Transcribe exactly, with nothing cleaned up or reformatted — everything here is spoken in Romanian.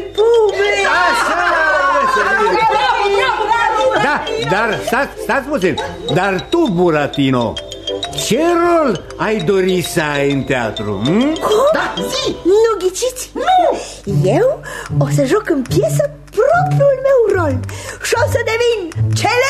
public. Așa! Da, dar stați, stați puțin. Dar tu, Buratino, ce rol ai dori să ai în teatru? Hm? Da, zi! Nu ghiciți? Nu! Eu o să joc în piesă propriul meu rol și o să devin cele